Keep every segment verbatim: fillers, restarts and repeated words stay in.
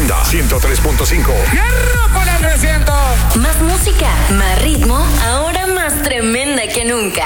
Portienda ciento tres punto cinco. ¡Fierro por el recinto! Más música, más ritmo, ahora más tremenda que nunca.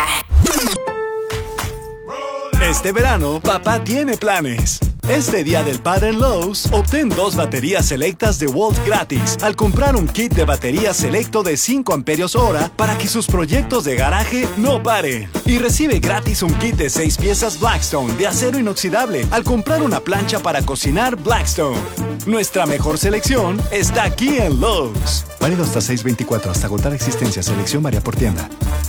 Este verano, papá tiene planes. Este día del padre en Lowe's, obtén dos baterías selectas de Volt gratis al comprar un kit de batería selecto de cinco amperios hora para que sus proyectos de garaje no paren. Y recibe gratis un kit de seis piezas Blackstone de acero inoxidable al comprar una plancha para cocinar Blackstone. Nuestra mejor selección está aquí en Lowe's. Válido hasta seis veinticuatro, hasta agotar existencia. Selección varía por tienda.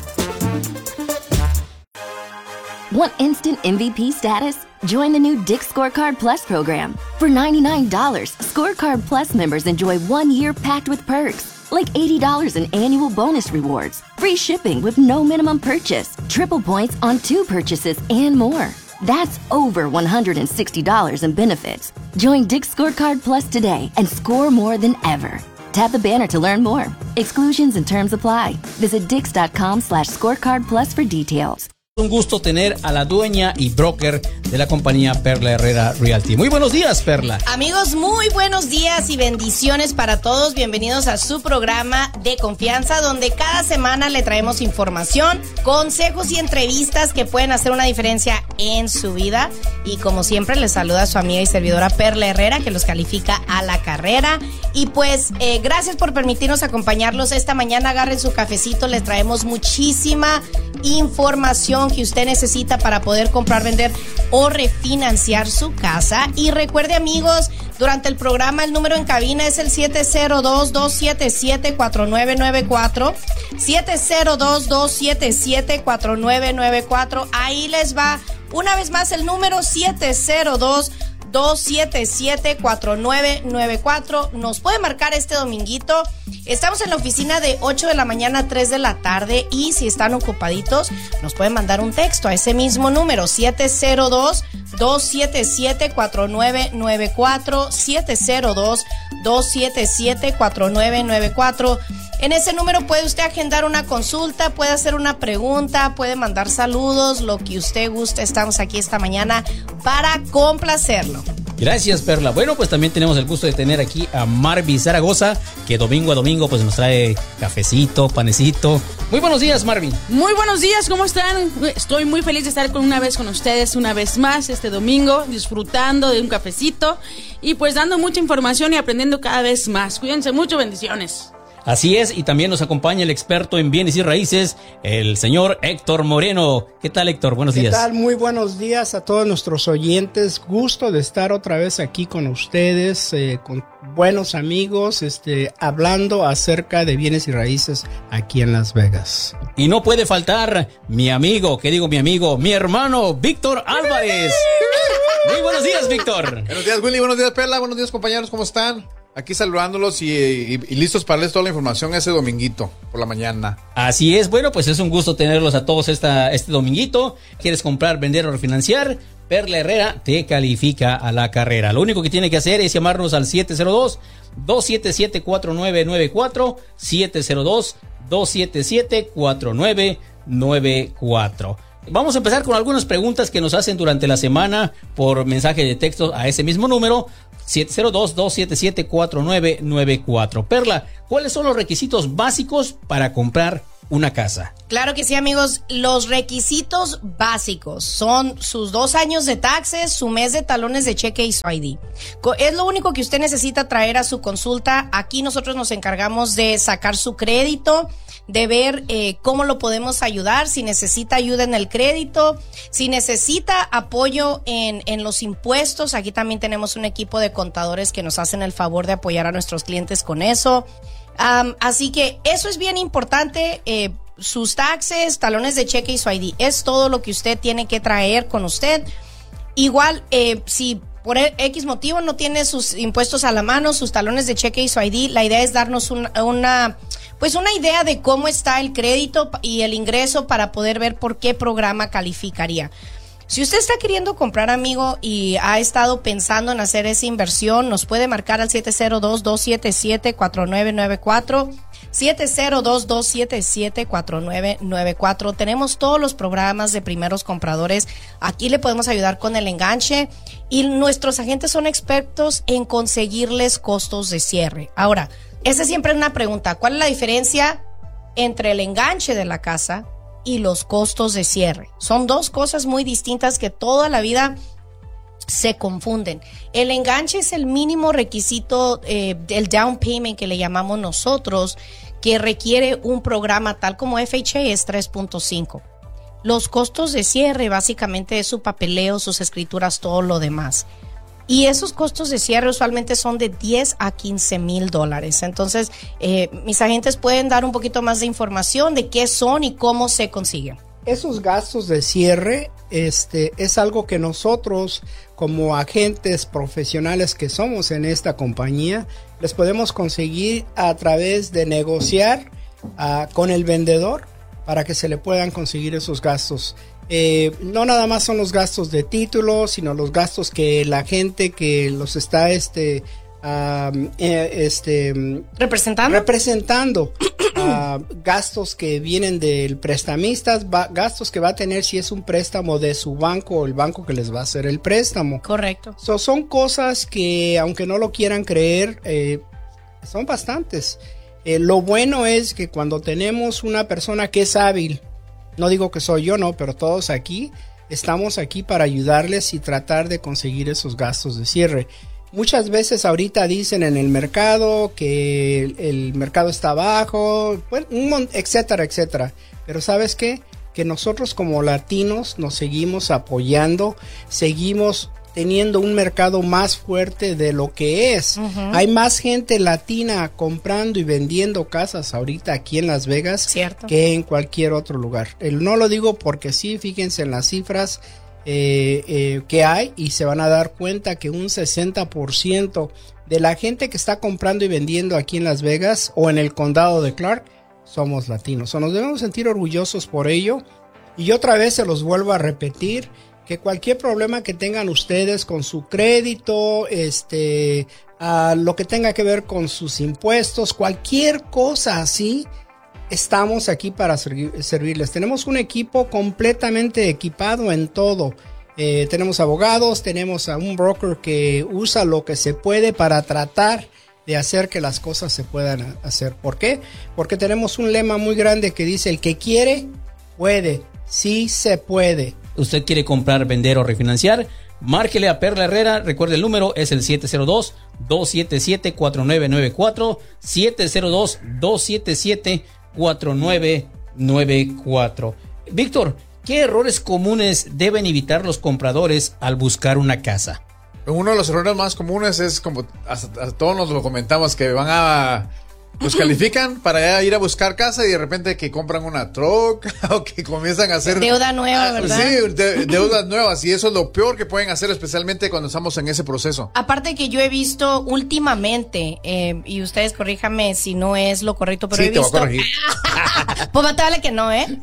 Want instant M V P status? Join the new Dick's Scorecard Plus program. For ninety-nine dollars, Scorecard Plus members enjoy one year packed with perks, like eighty dollars in annual bonus rewards, free shipping with no minimum purchase, triple points on two purchases, and more. That's over one hundred sixty dollars in benefits. Join Dick's Scorecard Plus today and score more than ever. Tap the banner to learn more. Exclusions and terms apply. Visit dix.com slash scorecard plus for details. Un gusto tener a la dueña y broker de la compañía Perla Herrera Realty. Muy buenos días, Perla. Amigos, muy buenos días y bendiciones para todos. Bienvenidos a su programa de confianza, donde cada semana le traemos información, consejos y entrevistas que pueden hacer una diferencia en su vida. Y como siempre, les saluda su amiga y servidora Perla Herrera, que los califica a la carrera. Y pues, eh, gracias por permitirnos acompañarlos esta mañana. Agarren su cafecito, les traemos muchísima información que usted necesita para poder comprar, vender o refinanciar su casa. Y recuerde, amigos, durante el programa el número en cabina es el siete cero dos, dos siete siete, cuatro nueve nueve cuatro, siete cero dos, dos siete siete, cuatro nueve nueve cuatro. Ahí les va una vez más el número siete cero dos, dos siete siete, cuatro nueve nueve cuatro. Nos puede marcar este dominguito. Estamos en la oficina de ocho de la mañana a tres de la tarde, y si están ocupaditos nos pueden mandar un texto a ese mismo número siete cero dos, dos siete siete, cuatro nueve nueve cuatro, siete cero dos, dos siete siete, cuatro nueve nueve cuatro. En ese número puede usted agendar una consulta, puede hacer una pregunta, puede mandar saludos, lo que usted guste. Estamos aquí esta mañana para complacerlo. Gracias, Perla. Bueno, pues también tenemos el gusto de tener aquí a Marvin Zaragoza, que domingo a domingo pues nos trae cafecito, panecito. Muy buenos días, Marvin. Muy buenos días, ¿cómo están? Estoy muy feliz de estar con una vez con ustedes, una vez más este domingo, disfrutando de un cafecito y pues dando mucha información y aprendiendo cada vez más. Cuídense mucho, bendiciones. Así es, y también nos acompaña el experto en bienes y raíces, el señor Héctor Moreno. ¿Qué tal, Héctor? Buenos días. ¿Qué tal? Muy buenos días a todos nuestros oyentes. Gusto de estar otra vez aquí con ustedes, eh, con buenos amigos, este, hablando acerca de bienes y raíces aquí en Las Vegas. Y no puede faltar mi amigo, ¿qué digo mi amigo? Mi hermano, Víctor Álvarez. Muy buenos días, Víctor. Buenos días, Willy. Buenos días, Perla. Buenos días, compañeros. ¿Cómo están? Aquí saludándolos y, y, y listos para darles toda la información ese dominguito por la mañana. Así es, bueno, pues es un gusto tenerlos a todos esta, este dominguito. ¿Quieres comprar, vender o refinanciar? Perla Herrera te califica a la carrera. Lo único que tiene que hacer es llamarnos al siete cero dos, dos siete siete, cuatro nueve nueve cuatro, siete cero dos, dos siete siete, cuatro nueve nueve cuatro. Vamos a empezar con algunas preguntas que nos hacen durante la semana por mensaje de texto a ese mismo número, siete cero dos, dos siete siete, cuatro nueve nueve cuatro. Perla, ¿cuáles son los requisitos básicos para comprar una casa? Claro que sí, amigos. Los requisitos básicos son sus dos años de taxes, su mes de talones de cheque y su I D. Es lo único que usted necesita traer a su consulta. Aquí nosotros nos encargamos de sacar su crédito, de ver eh, cómo lo podemos ayudar, si necesita ayuda en el crédito, si necesita apoyo en, en los impuestos. Aquí también tenemos un equipo de contadores que nos hacen el favor de apoyar a nuestros clientes con eso. Um, así que eso es bien importante. Eh, sus taxes, talones de cheque y su I D es todo lo que usted tiene que traer con usted. Igual, eh, si por X motivo no tiene sus impuestos a la mano, sus talones de cheque y su I D, la idea es darnos una, una pues una idea de cómo está el crédito y el ingreso para poder ver por qué programa calificaría. Si usted está queriendo comprar, amigo, y ha estado pensando en hacer esa inversión, nos puede marcar al siete cero dos, dos siete siete, cuatro nueve nueve cuatro, siete cero dos, dos siete siete, cuatro nueve nueve cuatro. Tenemos todos los programas de primeros compradores. Aquí le podemos ayudar con el enganche y nuestros agentes son expertos en conseguirles costos de cierre. Ahora, esa siempre es una pregunta. ¿Cuál es la diferencia entre el enganche de la casa y los costos de cierre? Son dos cosas muy distintas que toda la vida se confunden. El enganche es el mínimo requisito eh, del down payment que le llamamos nosotros, que requiere un programa tal como F H A es tres punto cinco. Los costos de cierre básicamente es su papeleo, sus escrituras, todo lo demás. Y esos costos de cierre usualmente son de diez a quince mil dólares. Entonces, eh, mis agentes pueden dar un poquito más de información de qué son y cómo se consiguen. Esos gastos de cierre este, es algo que nosotros, como agentes profesionales que somos en esta compañía, les podemos conseguir a través de negociar uh, con el vendedor para que se le puedan conseguir esos gastos. Eh, no nada más son los gastos de título, sino los gastos que la gente que los está este, uh, eh, este representando, representando uh, gastos que vienen del prestamista, va, gastos que va a tener si es un préstamo de su banco o el banco que les va a hacer el préstamo. Correcto. So, son cosas que, aunque no lo quieran creer, eh, son bastantes. Eh, lo bueno es que cuando tenemos una persona que es hábil, no digo que soy yo, no, pero todos aquí estamos aquí para ayudarles y tratar de conseguir esos gastos de cierre. Muchas veces ahorita dicen en el mercado que el, el mercado está bajo, bueno, un, etcétera, etcétera. Pero ¿sabes qué? Que nosotros como latinos nos seguimos apoyando, seguimos teniendo un mercado más fuerte de lo que es. Uh-huh. Hay más gente latina comprando y vendiendo casas ahorita aquí en Las Vegas. Cierto. Que en cualquier otro lugar. El, no lo digo porque sí, fíjense en las cifras eh, eh, que hay y se van a dar cuenta que un sesenta por ciento de la gente que está comprando y vendiendo aquí en Las Vegas o en el condado de Clark somos latinos. O nos debemos sentir orgullosos por ello. Y otra vez se los vuelvo a repetir, que cualquier problema que tengan ustedes con su crédito, este, uh, lo que tenga que ver con sus impuestos, cualquier cosa así, estamos aquí para servir, servirles. Tenemos un equipo completamente equipado en todo. Eh, tenemos abogados, tenemos a un broker que usa lo que se puede para tratar de hacer que las cosas se puedan hacer. ¿Por qué? Porque tenemos un lema muy grande que dice: el que quiere, puede. Sí se puede. ¿Usted quiere comprar, vender o refinanciar? Márquele a Perla Herrera. Recuerde, el número es el siete cero dos, dos siete siete, cuatro nueve nueve cuatro. siete cero dos, dos siete siete, cuatro nueve nueve cuatro. Víctor, ¿qué errores comunes deben evitar los compradores al buscar una casa? Uno de los errores más comunes es, como hasta, hasta todos nos lo comentamos, que van a... pues califican para ir a buscar casa y de repente que compran una troca o que comienzan a hacer deuda nueva, ¿verdad? Sí, de, deudas nuevas, y eso es lo peor que pueden hacer, especialmente cuando estamos en ese proceso. Aparte que yo he visto últimamente, eh, y ustedes corríjame si no es lo correcto, pero sí, he visto... Sí, te voy a corregir. Pues matale que no, ¿eh?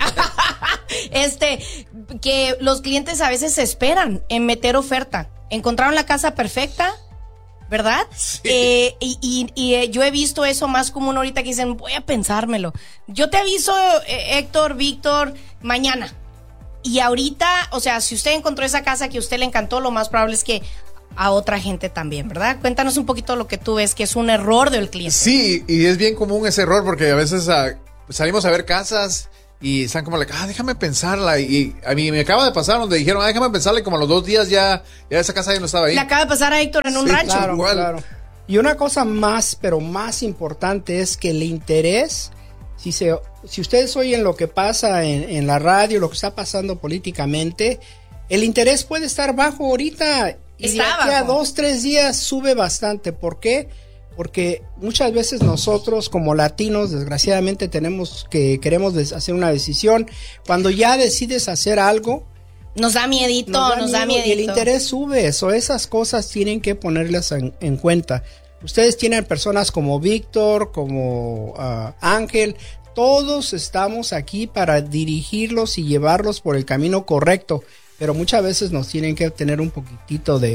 Este, que los clientes a veces se esperan en meter oferta. Encontraron la casa perfecta, ¿verdad? Sí. Eh, y y, y eh, yo he visto eso más común ahorita, que dicen, voy a pensármelo. Yo te aviso, eh, Héctor, Víctor, mañana. Y ahorita, o sea, si usted encontró esa casa que a usted le encantó, lo más probable es que a otra gente también, ¿verdad? Cuéntanos un poquito lo que tú ves que es un error del cliente. Sí, y es bien común ese error, porque a veces uh, salimos a ver casas y están como, like, ah, déjame pensarla. Y a mí me acaba de pasar donde dijeron, ah, déjame pensarla, y como a los dos días ya, ya esa casa ya no estaba ahí. Le acaba de pasar a Héctor en un sí, rancho. Claro, igual. claro. Y una cosa más, pero más importante, es que el interés, si se, si ustedes oyen lo que pasa en, en la radio, lo que está pasando políticamente, el interés puede estar bajo ahorita. Y Está de aquí bajo. a dos, tres días sube bastante. ¿Por qué? Porque muchas veces nosotros como latinos, desgraciadamente, tenemos que queremos des- hacer una decisión. Cuando ya decides hacer algo, Nos da miedito, nos da, nos da miedo, miedito. y el interés sube. Eso, esas cosas tienen que ponerlas en, en cuenta. Ustedes tienen personas como Víctor, como uh, Ángel. Todos estamos aquí para dirigirlos y llevarlos por el camino correcto. Pero muchas veces nos tienen que tener un poquitito de,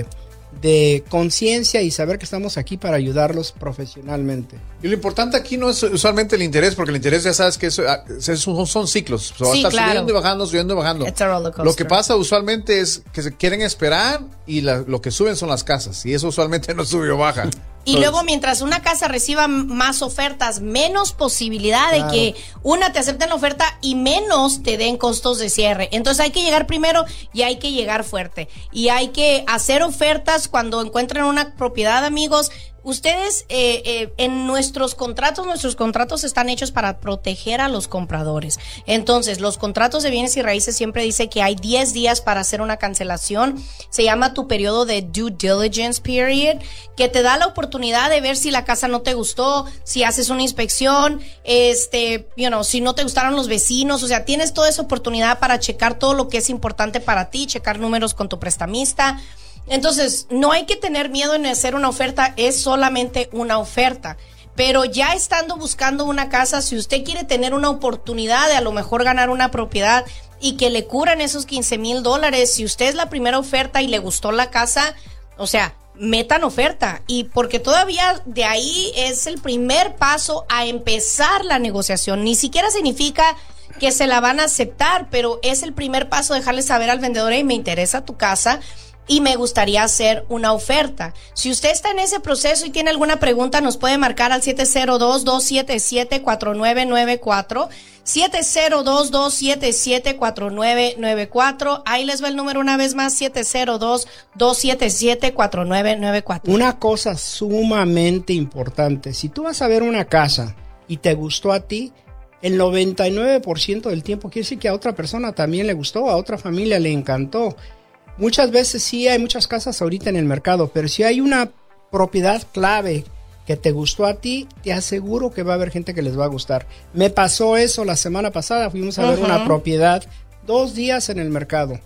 de conciencia y saber que estamos aquí para ayudarlos profesionalmente. Y lo importante aquí no es usualmente el interés, porque el interés ya sabes que eso, es, son, son ciclos. O sea, Sí, va a estar claro. subiendo y bajando, subiendo y bajando. It's a roller coaster. Lo que pasa usualmente es que se quieren esperar y la, lo que suben son las casas. Y eso usualmente no sube o baja. Y Entonces, luego, mientras una casa reciba más ofertas, menos posibilidad Claro. de que una te acepten la oferta y menos te den costos de cierre. Entonces hay que llegar primero y hay que llegar fuerte. Y hay que hacer ofertas cuando encuentren una propiedad, amigos. Ustedes, eh, eh, en nuestros contratos, nuestros contratos están hechos para proteger a los compradores. Entonces, los contratos de bienes y raíces siempre dice que hay diez días para hacer una cancelación. Se llama tu periodo de due diligence period, que te da la oportunidad de ver si la casa no te gustó, si haces una inspección, este, you know, si no te gustaron los vecinos. O sea, tienes toda esa oportunidad para checar todo lo que es importante para ti, checar números con tu prestamista. Entonces, no hay que tener miedo en hacer una oferta, es solamente una oferta. Pero ya estando buscando una casa, si usted quiere tener una oportunidad de a lo mejor ganar una propiedad y que le curan esos quince mil dólares, si usted es la primera oferta y le gustó la casa, o sea, metan oferta. Y porque todavía de ahí es el primer paso a empezar la negociación. Ni siquiera significa que se la van a aceptar, pero es el primer paso dejarle saber al vendedor, hey, me interesa tu casa y me gustaría hacer una oferta. Si usted está en ese proceso y tiene alguna pregunta, nos puede marcar al siete cero dos, dos siete siete, cuatro nueve nueve cuatro, siete cero dos, dos siete siete, cuatro nueve nueve cuatro. Ahí les va el número una vez más, siete cero dos, dos siete siete, cuatro nueve nueve cuatro. Una cosa sumamente importante, si tú vas a ver una casa y te gustó a ti, el noventa y nueve por ciento del tiempo quiere decir que a otra persona también le gustó, a otra familia le encantó. Muchas veces sí hay muchas casas ahorita en el mercado, pero si hay una propiedad clave que te gustó a ti, te aseguro que va a haber gente que les va a gustar. Me pasó eso la semana pasada, fuimos a ver Uh-huh. una propiedad, dos días en el mercado,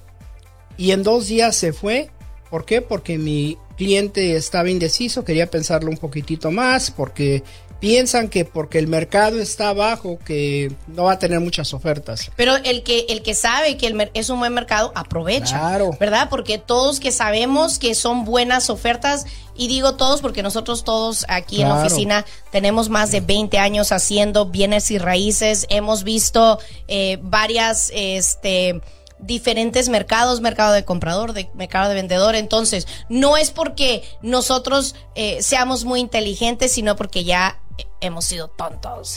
y en dos días se fue. ¿Por qué? Porque mi cliente estaba indeciso, quería pensarlo un poquitito más, porque piensan que porque el mercado está bajo, que no va a tener muchas ofertas. Pero el que el que sabe que el mer- es un buen mercado, aprovecha, Claro. ¿verdad? Porque todos que sabemos que son buenas ofertas, y digo todos porque nosotros todos aquí en la Claro. oficina tenemos más de veinte años haciendo bienes y raíces, hemos visto eh, varias, este... diferentes mercados, mercado de comprador, de mercado de vendedor. Entonces, no es porque nosotros eh, seamos muy inteligentes, sino porque ya eh, hemos sido tontos.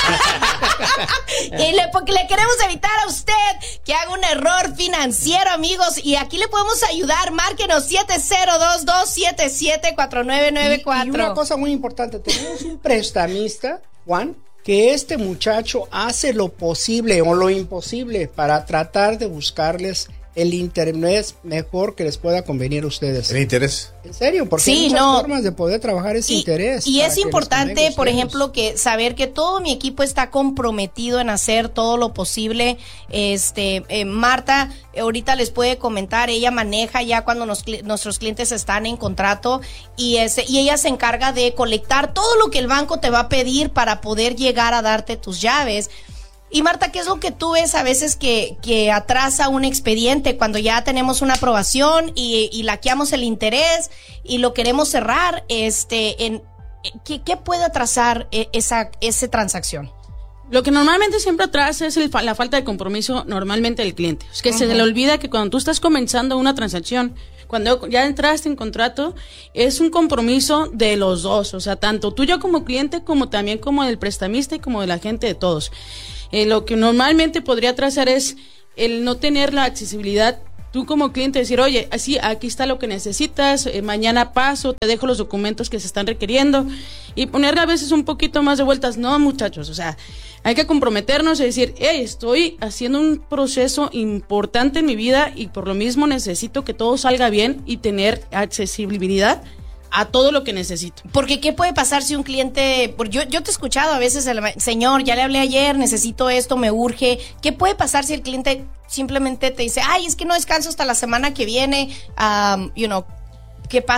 Y le, porque le queremos evitar a usted que haga un error financiero, amigos, y aquí le podemos ayudar. Márquenos siete cero dos, dos siete siete, cuatro nueve nueve cuatro. Y, y una cosa muy importante, tenemos un prestamista, Juan, que este muchacho hace lo posible o lo imposible para tratar de buscarles el internet mejor que les pueda convenir a ustedes. el interés. En serio, porque Sí, hay muchas no. formas de poder trabajar ese Y, interés. y para es que les importante, convenga a por ustedes. ejemplo, que saber que todo mi equipo está comprometido en hacer todo lo posible. Este, eh, Marta, eh, ahorita les puede comentar, ella maneja ya cuando nos, cli- nuestros clientes están en contrato y, ese, y ella se encarga de colectar todo lo que el banco te va a pedir para poder llegar a darte tus llaves. Y Marta, ¿qué es lo que tú ves a veces que, que atrasa un expediente cuando ya tenemos una aprobación y, y laqueamos el interés y lo queremos cerrar? Este, en, ¿qué, qué puede atrasar eh, esa, esa transacción? Lo que normalmente siempre atrasa es el fa- la falta de compromiso normalmente del cliente. Es que se le olvida que cuando tú estás comenzando una transacción, cuando ya entraste en contrato, es un compromiso de los dos. O sea, tanto tuyo como cliente, como también como del prestamista y como de la gente de todos. Eh, lo que normalmente podría atrasar es el no tener la accesibilidad. Tú como cliente decir, oye, así, aquí está lo que necesitas, eh, mañana paso, te dejo los documentos que se están requiriendo, y ponerle a veces un poquito más de vueltas. No, muchachos, o sea, hay que comprometernos y decir, hey, estoy haciendo un proceso importante en mi vida y por lo mismo necesito que todo salga bien y tener accesibilidad a todo lo que necesito. Porque ¿qué puede pasar si un cliente, por- yo, yo te he escuchado a veces, el, señor, ya le hablé ayer, necesito esto, me urge. ¿Qué puede pasar si el cliente simplemente te dice, ay, es que no descanso hasta la semana que viene? Um, you know, ¿qué pasa?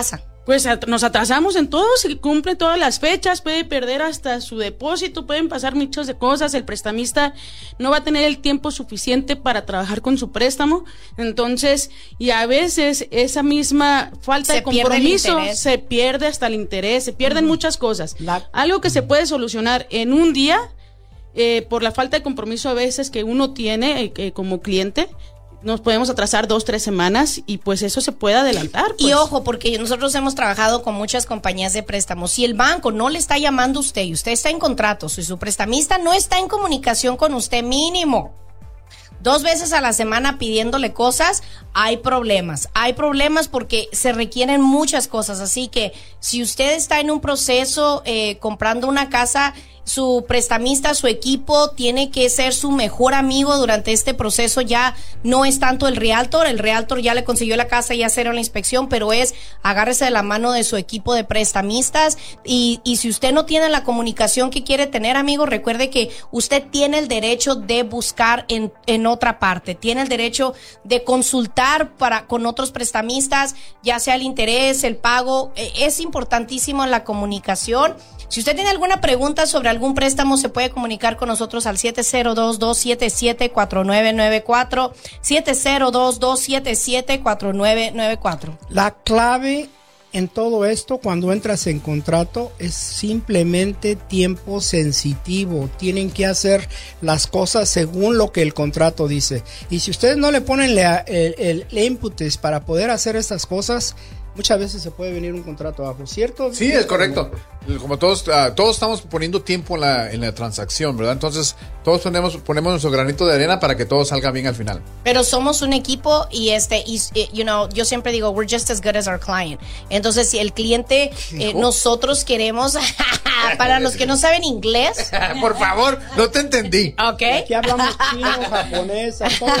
pues at- nos atrasamos en todo, si cumple todas las fechas, puede perder hasta su depósito, pueden pasar muchas de cosas, el prestamista no va a tener el tiempo suficiente para trabajar con su préstamo, entonces, y a veces esa misma falta Se de pierde el compromiso interés. se pierde hasta el interés, se pierden muchas cosas. La- Algo que se puede solucionar en un día, eh, por la falta de compromiso a veces que uno tiene eh, eh, como cliente, nos podemos atrasar dos, tres semanas y pues eso se puede adelantar. Y pues. ojo, porque nosotros hemos trabajado con muchas compañías de préstamos. Si el banco no le está llamando a usted y usted está en contrato, si su prestamista no está en comunicación con usted mínimo dos veces a la semana pidiéndole cosas, hay problemas. Hay problemas porque se requieren muchas cosas. Así que si usted está en un proceso eh, comprando una casa, su prestamista, su equipo tiene que ser su mejor amigo durante este proceso. Ya no es tanto el realtor, el realtor ya le consiguió la casa, ya hicieron la inspección, pero es agárrese de la mano de su equipo de prestamistas y, y si usted no tiene la comunicación que quiere tener, amigo, recuerde que usted tiene el derecho de buscar en, en otra parte, tiene el derecho de consultar para, con otros prestamistas, ya sea el interés, el pago, eh, es importantísimo la comunicación. Si usted tiene alguna pregunta sobre algún préstamo, se puede comunicar con nosotros al siete cero dos, dos siete siete, cuatro nueve nueve cuatro, siete cero dos, dos siete siete, cuatro nueve nueve cuatro. La clave en todo esto, cuando entras en contrato, es simplemente tiempo sensitivo. Tienen que hacer las cosas según lo que el contrato dice. Y si ustedes no le ponen la, el, el, el inputs para poder hacer estas cosas, muchas veces se puede venir un contrato abajo, ¿cierto? Sí, es correcto. Como todos, uh, todos estamos poniendo tiempo en la, en la transacción, ¿verdad? Entonces, todos ponemos, ponemos nuestro granito de arena para que todo salga bien al final. Pero somos un equipo y este, y, you know, yo siempre digo, we're just as good as our client. Entonces, si el cliente, eh, nosotros queremos, para los que no saben inglés. Por favor, no te entendí. Ok. Aquí hablamos chino, japonés, a todos.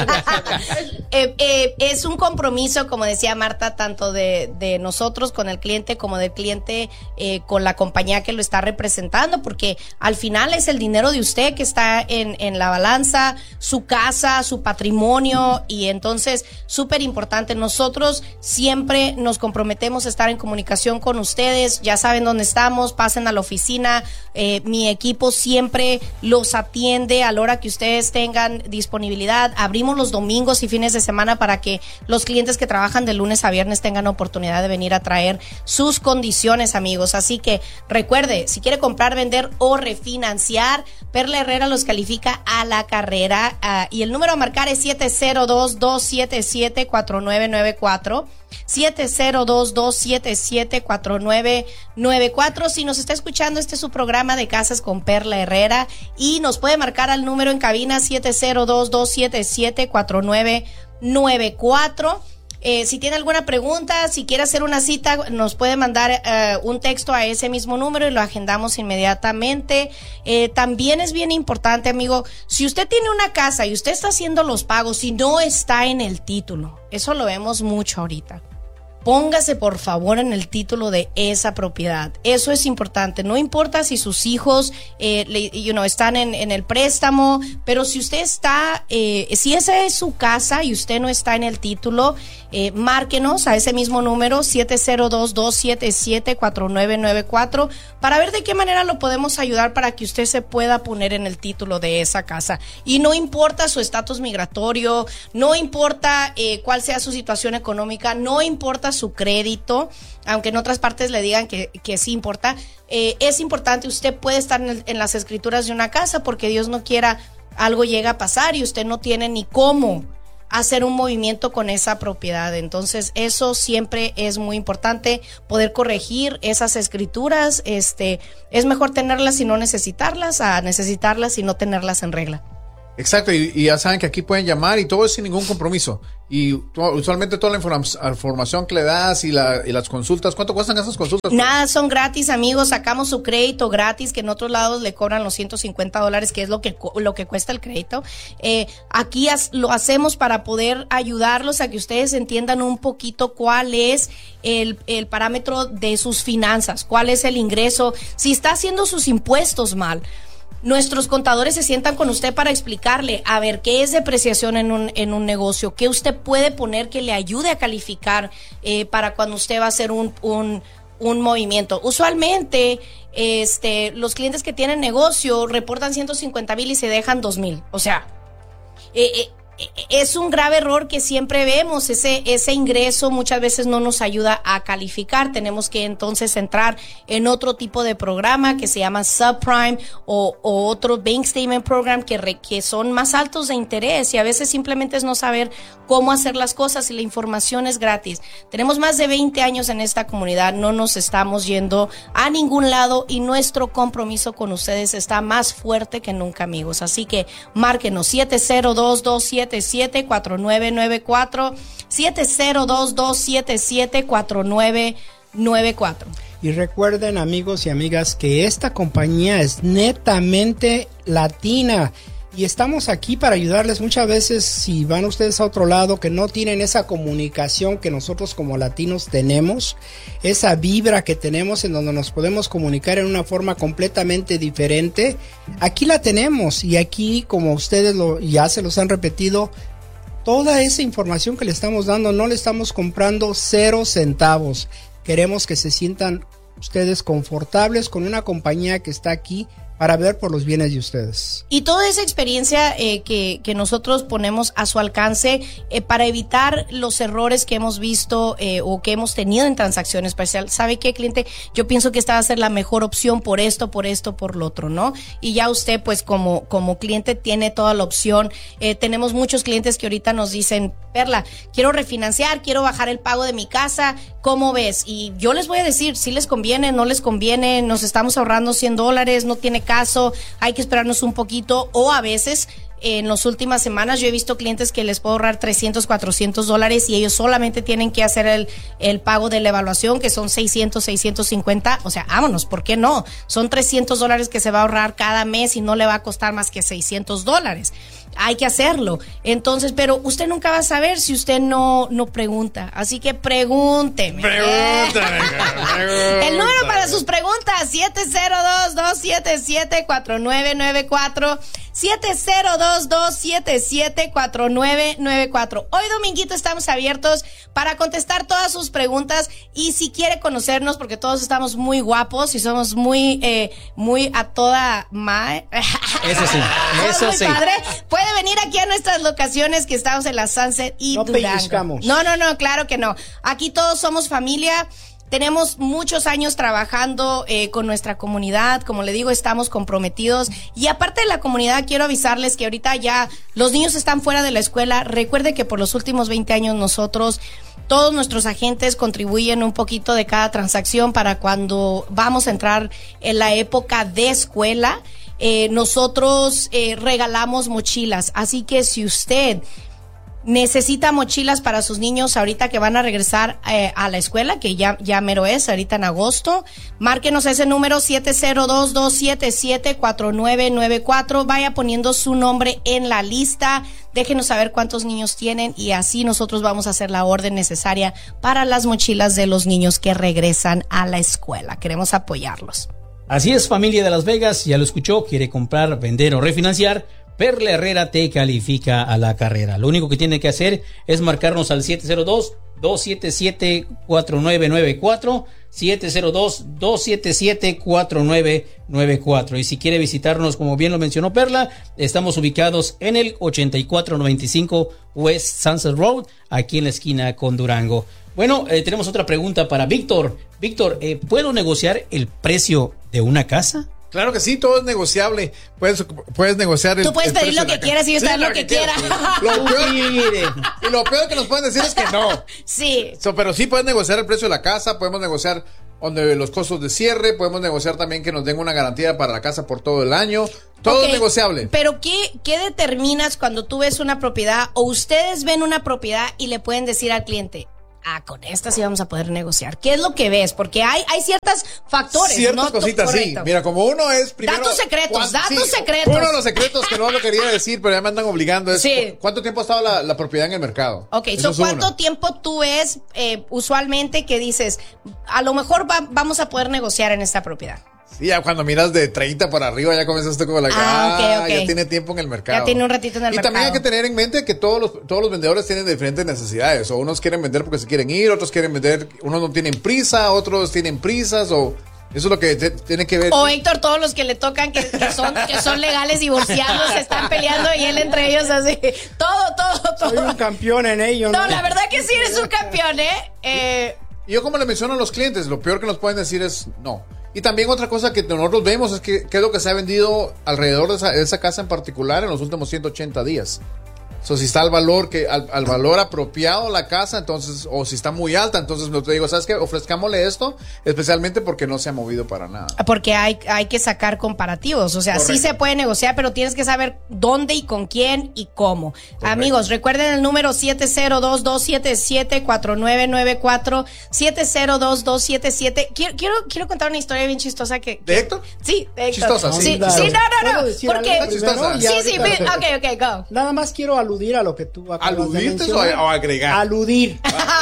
eh, eh, es un compromiso, como decía Marta, tanto de, de nosotros con el cliente como del cliente eh, con la compañía que lo está representando, porque al final es el dinero de usted que está en, en la balanza, su casa, su patrimonio, y entonces súper importante, nosotros siempre nos comprometemos a estar en comunicación con ustedes, ya saben dónde estamos, pasen a la oficina, eh, mi equipo siempre los atiende a la hora que ustedes tengan disponibilidad, abrimos los domingos y fines de semana para que los clientes que trabajan de lunes a viernes tengan oportunidad de venir a traer sus condiciones, amigos, así que recuerde, si quiere comprar, vender o refinanciar, Perla Herrera los califica a la carrera, uh, y el número a marcar es siete cero dos, dos siete siete, cuatro nueve nueve cuatro, siete cero dos, dos siete siete, cuatro nueve nueve cuatro. Si nos está escuchando, este es su programa de Casas con Perla Herrera y nos puede marcar al número en cabina siete cero dos, dos siete siete, cuatro nueve nueve cuatro. Eh, si tiene alguna pregunta, si quiere hacer una cita, nos puede mandar uh, un texto a ese mismo número y lo agendamos inmediatamente. Eh, también es bien importante, amigo, si usted tiene una casa y usted está haciendo los pagos y no está en el título, eso lo vemos mucho ahorita. Póngase por favor en el título de esa propiedad. Eso es importante. No importa si sus hijos eh, le, you know, están en, en el préstamo, pero si usted está, eh, si esa es su casa y usted no está en el título, eh, márquenos a ese mismo número siete cero dos, dos siete siete, cuatro nueve nueve cuatro para ver de qué manera lo podemos ayudar para que usted se pueda poner en el título de esa casa. Y no importa su estatus migratorio, no importa eh, cuál sea su situación económica, no importa su crédito, aunque en otras partes le digan que, que sí importa, eh, es importante, usted puede estar en, el, en las escrituras de una casa porque Dios no quiera algo llega a pasar y usted no tiene ni cómo hacer un movimiento con esa propiedad. Entonces eso siempre es muy importante, poder corregir esas escrituras. Este, es mejor tenerlas y no necesitarlas a necesitarlas y no tenerlas en regla. Exacto, y, y ya saben que aquí pueden llamar y todo es sin ningún compromiso. Y to, usualmente toda la inform- información que le das y, la, y las consultas, ¿cuánto cuestan esas consultas? Nada, son gratis, amigos. Sacamos su crédito gratis, que en otros lados le cobran los ciento cincuenta dólares, que es lo que lo que cuesta el crédito. Eh, aquí as, lo hacemos para poder ayudarlos a que ustedes entiendan un poquito cuál es el, el parámetro de sus finanzas, cuál es el ingreso, si está haciendo sus impuestos mal. Nuestros contadores se sientan con usted para explicarle, a ver, qué es depreciación en un, en un negocio, qué usted puede poner que le ayude a calificar eh, para cuando usted va a hacer un, un, un movimiento. Usualmente, este, los clientes que tienen negocio reportan ciento cincuenta mil y se dejan dos mil. O sea, eh, eh, es un grave error que siempre vemos. Ese, ese ingreso muchas veces no nos ayuda a calificar. Tenemos que entonces entrar en otro tipo de programa que se llama subprime o, o otro bank statement program que, re, que son más altos de interés, y a veces simplemente es no saber cómo hacer las cosas, y la información es gratis. Tenemos más de veinte años en esta comunidad, no nos estamos yendo a ningún lado, y nuestro compromiso con ustedes está más fuerte que nunca, amigos. Así que márquenos siete cero dos, dos siete siete, cuatro nueve nueve cuatro, siete cero dos, dos siete siete, cuatro nueve nueve cuatro. Y recuerden, amigos y amigas, que esta compañía es netamente latina. Y estamos aquí para ayudarles. Muchas veces, si van ustedes a otro lado, que no tienen esa comunicación que nosotros como latinos tenemos, esa vibra que tenemos en donde nos podemos comunicar en una forma completamente diferente, aquí la tenemos. Y aquí, como ustedes lo, ya se los han repetido, toda esa información que le estamos dando, no le estamos comprando cero centavos. Queremos que se sientan ustedes confortables con una compañía que está aquí para ver por los bienes de ustedes. Y toda esa experiencia eh, que, que nosotros ponemos a su alcance eh, para evitar los errores que hemos visto eh, o que hemos tenido en transacciones especial. ¿Sabe qué, cliente? Yo pienso que esta va a ser la mejor opción por esto, por esto, por lo otro, ¿no? Y ya usted, pues, como, como cliente tiene toda la opción. Eh, tenemos muchos clientes que ahorita nos dicen, Perla, quiero refinanciar, quiero bajar el pago de mi casa, ¿cómo ves? Y yo les voy a decir, si les conviene, no les conviene, nos estamos ahorrando cien dólares, no tiene caso, hay que esperarnos un poquito, o a veces en las últimas semanas yo he visto clientes que les puedo ahorrar trescientos, cuatrocientos dólares y ellos solamente tienen que hacer el, el pago de la evaluación, que son seiscientos, seiscientos cincuenta, o sea, vámonos, ¿por qué no? Son trescientos dólares que se va a ahorrar cada mes y no le va a costar más que seiscientos dólares. Hay que hacerlo. Entonces, pero usted nunca va a saber si usted no, no pregunta. Así que pregúnteme. Pregúntame. Pregúntame. El número para sus preguntas, siete cero dos, dos siete siete, cuatro nueve nueve cuatro. siete cero dos, dos siete siete, cuatro nueve nueve cuatro. Hoy dominguito estamos abiertos para contestar todas sus preguntas, y si quiere conocernos, porque todos estamos muy guapos y somos muy, eh, muy a toda ma... Eso sí, eso muy sí. Padre. Puede venir aquí a nuestras locaciones que estamos en la Sunset y No Durango. pellizcamos. No, no, no, claro que no. Aquí todos somos familia. Tenemos muchos años trabajando eh, con nuestra comunidad. Como le digo, estamos comprometidos. Y aparte de la comunidad, quiero avisarles que ahorita ya los niños están fuera de la escuela. Recuerde que por los últimos veinte años nosotros, todos nuestros agentes contribuyen un poquito de cada transacción para cuando vamos a entrar en la época de escuela. Eh, nosotros eh, regalamos mochilas. Así que si usted necesita mochilas para sus niños ahorita que van a regresar eh, a la escuela, que ya, ya mero es, ahorita en agosto, márquenos ese número siete cero dos, dos siete siete, cuatro nueve nueve cuatro. Vaya poniendo su nombre en la lista, déjenos saber cuántos niños tienen, y así nosotros vamos a hacer la orden necesaria para las mochilas de los niños que regresan a la escuela. Queremos apoyarlos. Así es, familia de Las Vegas, ya lo escuchó, quiere comprar, vender o refinanciar, Perla Herrera te califica a la carrera. Lo único que tiene que hacer es marcarnos al siete cero dos, dos siete siete, cuatro nueve nueve cuatro, siete cero dos, dos siete siete, cuatro nueve nueve cuatro. Y si quiere visitarnos, como bien lo mencionó Perla, estamos ubicados en el ochenta y cuatro noventa y cinco West Sunset Road, aquí en la esquina con Durango. Bueno, eh, tenemos otra pregunta para Víctor. Víctor, eh, ¿puedo negociar el precio de una casa? Claro que sí, todo es negociable. Puedes, puedes negociar el Tú puedes el pedir precio lo de que la quieras y yo casa. estar Sí, lo que quiera. Lo peor, y lo peor que nos pueden decir es que no. Sí. So, pero sí puedes negociar el precio de la casa, podemos negociar donde los costos de cierre, podemos negociar también que nos den una garantía para la casa por todo el año. Todo Okay, es negociable. Pero ¿qué, ¿qué determinas cuando tú ves una propiedad o ustedes ven una propiedad y le pueden decir al cliente, ah, con esta sí vamos a poder negociar? ¿Qué es lo que ves? Porque hay, hay ciertos factores. Ciertas ¿no? cositas, Correcto. sí. Mira, como uno es primero... Datos secretos, cuán- datos secretos. Uno de los secretos que no lo quería decir, pero ya me andan obligando es Sí. cu- ¿cuánto tiempo ha estado la, la propiedad en el mercado? Ok, Eso so, es uno. ¿cuánto tiempo tú ves eh, usualmente que dices, a lo mejor va- vamos a poder negociar en esta propiedad? Sí, ya cuando miras de treinta para arriba ya comienzas tú como la Ah, ah, ok, ok. ya tiene tiempo en el mercado. Ya tiene un ratito en el y mercado. también hay que tener en mente que todos los, todos los vendedores tienen diferentes necesidades. O unos quieren vender porque se quieren ir, otros quieren vender, unos no tienen prisa, otros tienen prisas, o eso es lo que te- tiene que ver. O Héctor, todos los que le tocan que, que son que son legales divorciados se están peleando y él entre ellos así. Todo, todo, todo. Soy un campeón en ello, ¿no? No, la verdad que sí eres un campeón, ¿eh? eh Y yo como le menciono a los clientes, lo peor que nos pueden decir es no. Y también otra cosa que nosotros vemos es que qué es lo que se ha vendido alrededor de esa, de esa casa en particular en los últimos ciento ochenta días. So, si está al valor que al, al valor apropiado la casa, entonces, o si está muy alta, entonces no te digo, ¿sabes qué? Ofrezcámosle esto, especialmente porque no se ha movido para nada. Porque hay, hay que sacar comparativos. O sea, Correcto. sí se puede negociar, pero tienes que saber dónde y con quién y cómo. Amigos, recuerden el número siete cero dos, dos siete siete, cuatro nueve nueve cuatro, siete cero dos, dos siete siete. Quiero, quiero, quiero contar una historia bien chistosa que... ¿De Héctor? Sí, de Héctor. Chistosa, sí. Sí, Claro. sí, no, no, ¿Puedo no. decir Porque... algo primero? Sí, Sí, Ya sí, ahorita- ok, ok, go. Nada más quiero aludir a lo que tú acabas de ¿Aludirte mencionar. o- o agregar? Aludir.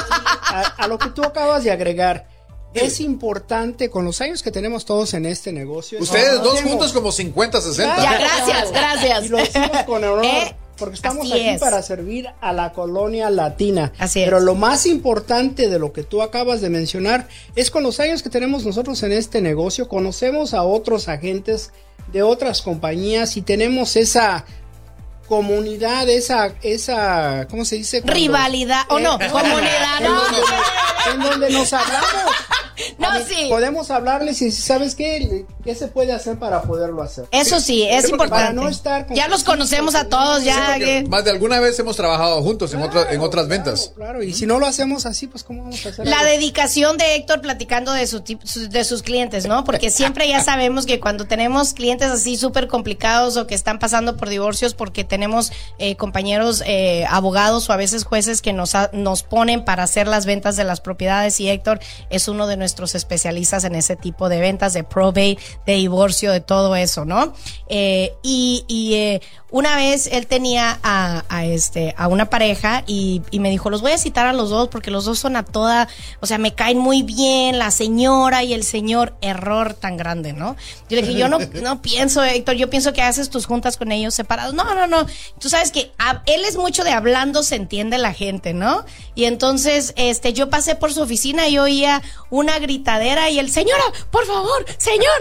a, a lo que tú acabas de agregar. Es importante, con los años que tenemos todos en este negocio. Ustedes nos dos hacemos- juntos como cincuenta, sesenta. Ya, gracias, gracias. Y lo decimos con honor, ¿Eh? porque estamos Así aquí es. para servir a la colonia latina. Así es. Pero lo más importante de lo que tú acabas de mencionar es con los años que tenemos nosotros en este negocio, conocemos a otros agentes de otras compañías y tenemos esa comunidad, esa, esa, ¿cómo se dice? Cuando- Rivalidad. O no, Eh, comunidad. en No, donde- en donde nos hablamos. no, A mí, sí. Podemos hablarles y decir, ¿sabes qué? ¿Qué se puede hacer para poderlo hacer? Eso sí, es Sí, porque importante. para no estar con- Ya los conocemos a todos, ya. Porque que- más de alguna vez hemos trabajado juntos en, otra- en otras Claro, ventas. Claro, y si no lo hacemos así, pues ¿cómo vamos a hacer? La algo? dedicación de Héctor platicando de, su, tip- su- de sus clientes, ¿no? Porque siempre ya sabemos que cuando tenemos clientes así súper complicados o que están pasando por divorcios porque tenemos eh, compañeros eh, abogados o a veces jueces que nos, ha- nos ponen para hacer las ventas de las propiedades y Héctor es uno de nuestros especialistas en ese tipo de ventas, de probate, de divorcio, de todo eso, ¿no? Eh, y y eh, una vez él tenía a, a este a una pareja y, y me dijo, los voy a citar a los dos porque los dos son a toda, o sea, me caen muy bien, la señora y el señor, error tan grande, ¿no? Yo le dije, yo no, no pienso, Héctor, yo pienso que haces tus juntas con ellos separados. No, no, no. Tú sabes que a- él es mucho de hablando, se entiende la gente, ¿no? Y entonces, este, yo pasé por su oficina y oía una gritadera y el, señora, por favor, señor.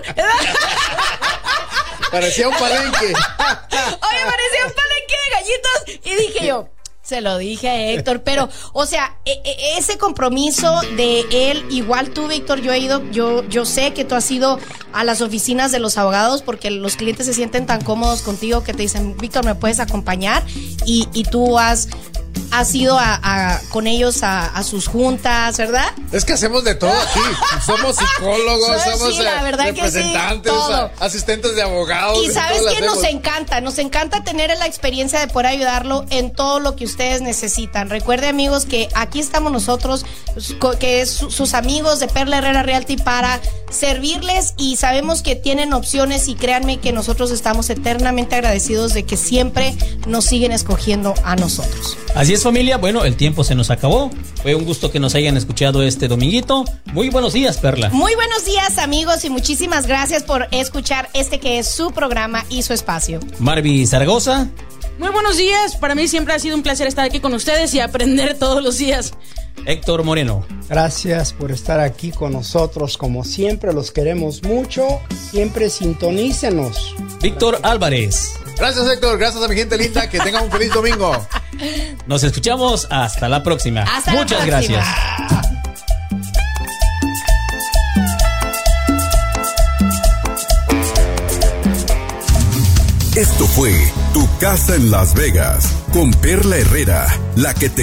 Parecía un palenque. Oye, parecía un palenque de gallitos. Y dije yo, se lo dije a Héctor, pero, o sea, e- e- ese compromiso de él, igual tú, Víctor, yo he ido, yo, yo sé que tú has ido a las oficinas de los abogados porque los clientes se sienten tan cómodos contigo que te dicen, Víctor, ¿me puedes acompañar? Y, y tú has, has ido a, a- con ellos a, a sus juntas, ¿verdad? Es que hacemos de todo aquí. Somos psicólogos, Sí, somos sí, la eh, verdad que sí, representantes, todo. a- asistentes de abogados. Y sabes todo lo que nos hacemos. encanta, nos encanta tener la experiencia de poder ayudarlo en todo lo que ustedes necesitan. Recuerde, amigos, que aquí estamos nosotros, pues, co- que es su- sus amigos de Perla Herrera Realty, para servirles y sabemos que tienen opciones y créanme que nosotros estamos eternamente agradecidos de que siempre nos siguen escogiendo a nosotros. Así es, familia. Bueno, el tiempo se nos acabó. Fue un gusto que nos hayan escuchado este dominguito. Muy buenos días, Perla. Muy buenos días, amigos, y muchísimas gracias por escuchar este que es su programa y su espacio. Marvi Zaragoza. Muy buenos días. Para mí siempre ha sido un placer estar aquí con ustedes y aprender todos los días. Héctor Moreno. Gracias por estar aquí con nosotros. Como siempre, los queremos mucho. Siempre sintonícenos. Víctor Álvarez. Gracias, Héctor. Gracias a mi gente linda. Que tengan un feliz domingo. Nos escuchamos hasta la próxima. Hasta la Muchas próxima. gracias. Esto fue Tu Casa en Las Vegas con Perla Herrera, la que te